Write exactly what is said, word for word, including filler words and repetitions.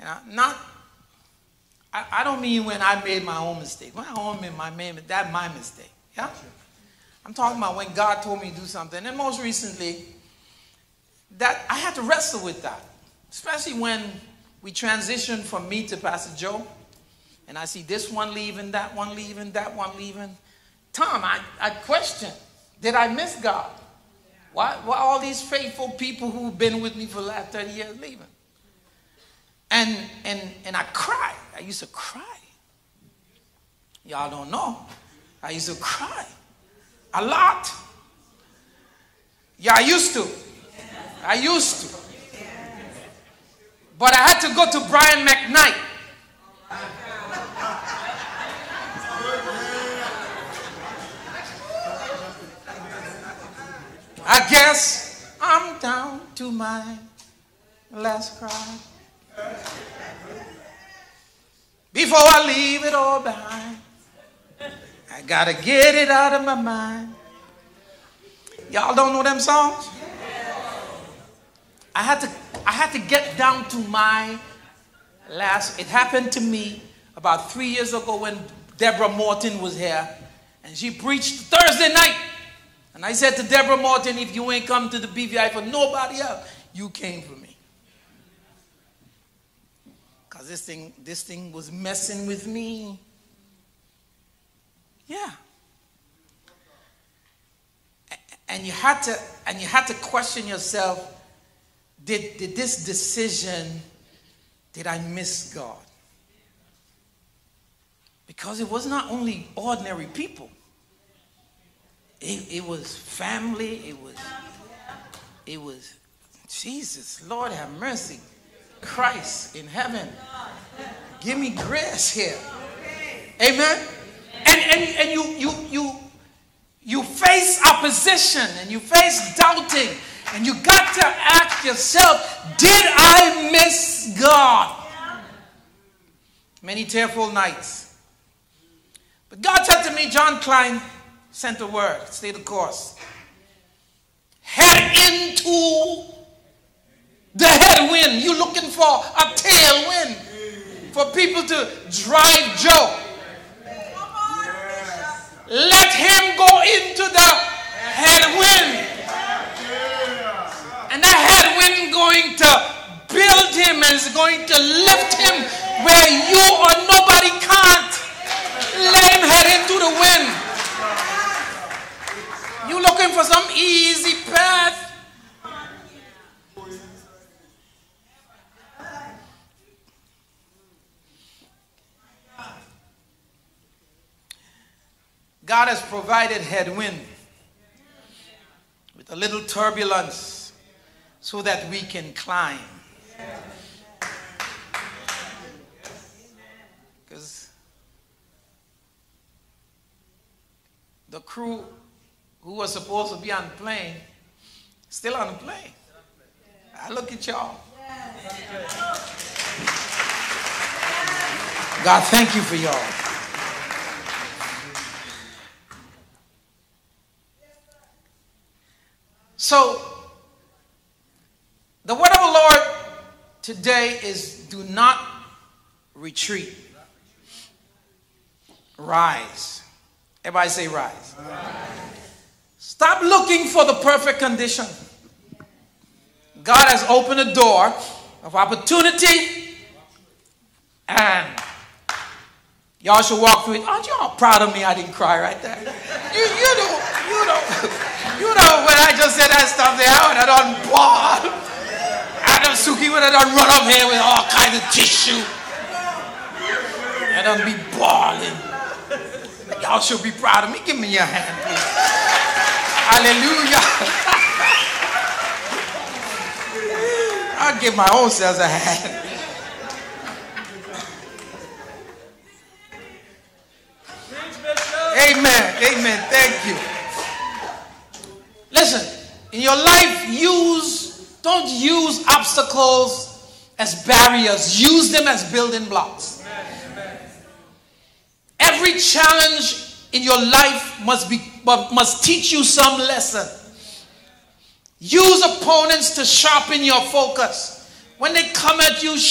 And I, not, I, I don't mean when I made my own mistake. When I own my made that's my mistake. Yeah? I'm talking about when God told me to do something. And most recently, that I had to wrestle with that. Especially when we transitioned from me to Pastor Joe. And I see this one leaving, that one leaving, that one leaving. Tom, I, I question, did I miss God? Why, why all these faithful people who've been with me for the last thirty years leaving? And, and, and I cried. I used to cry. Y'all don't know. I used to cry. A lot. Yeah, I used to. I used to. But I had to go to Brian McKnight. I guess I'm down to my last cry. Before I leave it all behind, I gotta get it out of my mind. Y'all don't know them songs? I had to I had to get down to my last. It happened to me about three years ago when Deborah Morton was here, and she preached Thursday night. And I said to Deborah Morton, if you ain't come to the B V I for nobody else, you came for me. Because this thing, this thing was messing with me. Yeah. And you had to, and you had to question yourself, did, did this decision, did I miss God? Because it was not only ordinary people. It, it was family. It was, it was Jesus, Lord have mercy. Christ in heaven. Give me grace here. Amen. And, and, and you, you, you, you face opposition and you face doubting. And you got to ask yourself, did I miss God? Many tearful nights. But God said to me, John Klein sent a word, stay the course. Head into the headwind. You're looking for a tailwind for people to drive Joe. Let him go into the headwind. And that headwind going to build him and is going to lift him where you or nobody can't. Let him head into the wind. You looking for some easy path? God has provided headwind with a little turbulence so that we can climb. Because the crew who was supposed to be on the plane, still on the plane. I look at y'all. God, thank you for y'all. So, the word of the Lord today is do not retreat. Rise. Everybody say rise. Rise. Stop looking for the perfect condition. God has opened a door of opportunity and y'all should walk through it. Aren't you all proud of me? I didn't cry right there. You, you know, you know, you know when I just said that stuff there, I would have done bawl. Adam Suki would have done run up here with all kinds of tissue. I done be bawling. Y'all should be proud of me. Give me your hand, please. Hallelujah. I'll give my own selves a hand. Amen. Amen. Thank you. Listen, in your life, use, don't use obstacles as barriers. Use them as building blocks. Every challenge in your life must be must teach you some lesson. Use opponents to sharpen your focus. When they come at you,